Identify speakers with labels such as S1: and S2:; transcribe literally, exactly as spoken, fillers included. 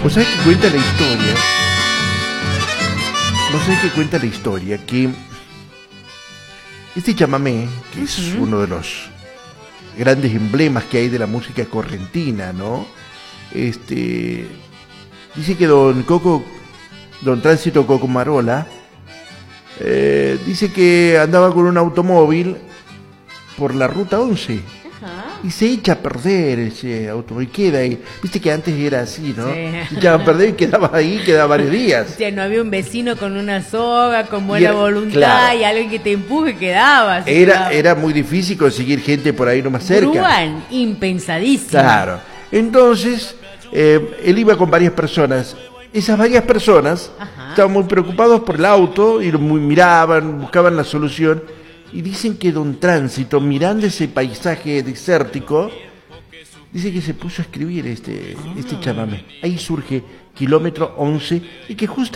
S1: ¿Vos sabés que cuenta la historia? ¿Vos sabés que cuenta la historia? Que este chamamé, que uh-huh. es uno de los grandes emblemas que hay de la música correntina, ¿no? Este, dice que don Coco, don Tránsito Coco Marola, eh, dice que andaba con un automóvil por la ruta once. Y se echa a perder ese automóvil, queda ahí. Viste que antes era así, ¿no? Sí. Se echaba a perder y quedaba ahí, quedaba varios días.
S2: O sea, no había un vecino con una soga, con buena era, voluntad, claro. Y alguien que te empuje, quedaba.
S1: Era,
S2: quedaba.
S1: era muy difícil conseguir gente por ahí nomás cerca.
S2: Bruan, impensadísimo.
S1: Claro. Entonces, eh, él iba con varias personas. Esas varias personas Ajá. estaban muy preocupados por el auto y lo muy miraban, buscaban la solución. Y dicen que don Tránsito, mirando ese paisaje desértico, dice que se puso a escribir este, este chamamé. Ahí surge Kilómetro once y que justo